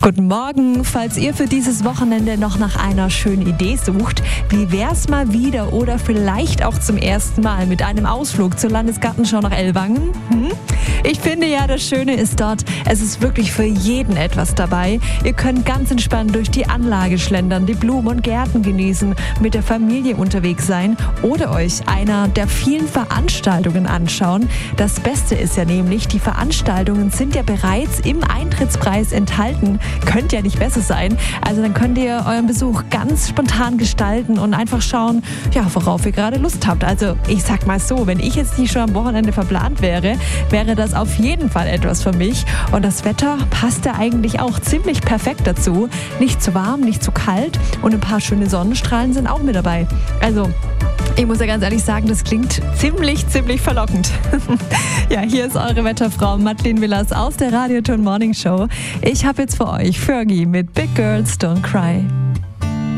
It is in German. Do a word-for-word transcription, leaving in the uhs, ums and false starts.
Guten Morgen, falls ihr für dieses Wochenende noch nach einer schönen Idee sucht, wie wär's mal wieder oder vielleicht auch zum ersten Mal mit einem Ausflug zur Landesgartenschau nach Ellwangen? Hm? Ich finde ja, das Schöne ist dort, es ist wirklich für jeden etwas dabei. Ihr könnt ganz entspannt durch die Anlage schlendern, die Blumen und Gärten genießen, mit der Familie unterwegs sein oder euch einer der vielen Veranstaltungen anschauen. Das Beste ist ja nämlich, die Veranstaltungen sind ja bereits im Eintrittspreis enthalten. Könnte ja nicht besser sein. Also dann könnt ihr euren Besuch ganz spontan gestalten und einfach schauen, ja, worauf ihr gerade Lust habt. Also ich sag mal so, wenn ich jetzt nicht schon am Wochenende verplant wäre, wäre das auf jeden Fall etwas für mich. Und das Wetter passt ja eigentlich auch ziemlich perfekt dazu. Nicht zu warm, nicht zu kalt und ein paar schöne Sonnenstrahlen sind auch mit dabei. Also ich muss ja ganz ehrlich sagen, das klingt ziemlich, ziemlich verlockend. Ja, hier ist eure Wetterfrau Madeleine Willers aus der Radioton Morning Show. Ich habe jetzt für euch Fergie mit Big Girls Don't Cry.